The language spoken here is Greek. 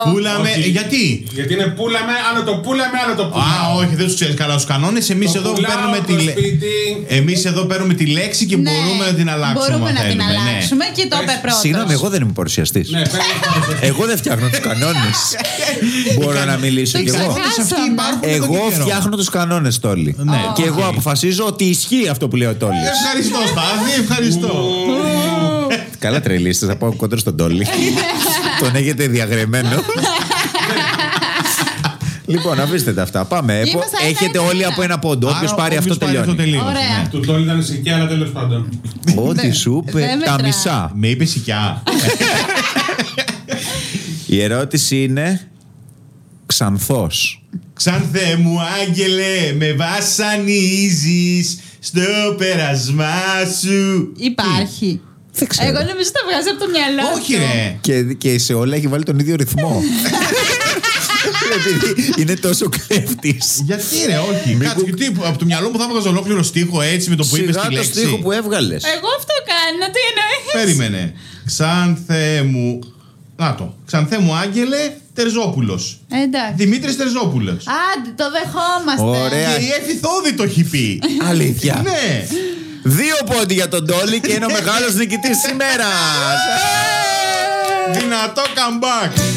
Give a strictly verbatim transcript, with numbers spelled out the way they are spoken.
Πούλαμε. Όχι. Γιατί? Γιατί είναι πούλαμε, άλλο το πούλαμε, άλλο το πούλαμε. Α, όχι, δεν του ξέρει καλά του κανόνες. Εμείς εδώ παίρνουμε τη λέξη. Εμείς εδώ παίρνουμε τη λέξη και Ναι, μπορούμε να την αλλάξουμε. Μπορούμε αν να την θέλουμε, ναι. αλλάξουμε και το είπε πρώτος. Συγγνώμη, εγώ δεν είμαι παρουσιαστής. Ναι, παίρνει. Εγώ δεν φτιάχνω τους κανόνες. Μπορώ να μιλήσω Το κι εγώ. Κανόνες αυτοί υπάρχουν εδώ Εγώ και καιρό. φτιάχνω τους κανόνες, Τόλι. Ναι. Και εγώ αποφασίζω ότι ισχύει αυτό που λέει ο Τόλις. Ευχαριστώ, Στάθη, ευχαριστώ. Καλά τρελίστε, θα πάω κοντά στον Τόλι. Τον έχετε διαγρεμμένο. Λοιπόν, αφήστε τα αυτά. Πάμε. Είμαστε Έχετε ένα, όλοι ένα. από ένα πόντο. Όποιο Άρα, πάρει αυτό όποιος πάρει τελειώνει. Ωραία. ναι. Του Τόλι ήταν σε οικία, αλλά τέλος πάντων. Ό,τι σου είπε, Δεν τα μετράει. μισά. Με είπε σικιά. Η ερώτηση είναι Ξανθός. Ξανθέ μου άγγελε, με βασανίζεις στο πέρασμά σου. Υπάρχει. Δεν ξέρω. Εγώ νομίζω το βγάζει από το μυαλό. Όχι του. ρε. Και, και σε όλα έχει βάλει τον ίδιο ρυθμό. Επειδή είναι τόσο κλέφτης. Γιατί ρε, όχι. Κάτσε, και τι, από το μυαλό μου θα έβγαζε ολόκληρο στίχο έτσι με το που είπες Σιγά τη το λέξη. στίχο που έβγαλες. Εγώ αυτό κάνω. Τι εννοείς? Περίμενε. Ξανθέ μου. Να το. Ξανθέ μου άγγελε Τερζόπουλος. Ε, Εντάξει. Δημήτρης Τερζόπουλος. Άντε, το δεχόμαστε. Ωραία. Και η Εφη Θόδη το έχει πει. Αλήθεια. Ναι. Δύο πόντι για τον Τόλι και είναι ο μεγάλος νικητής σήμερα. Δυνατό comeback.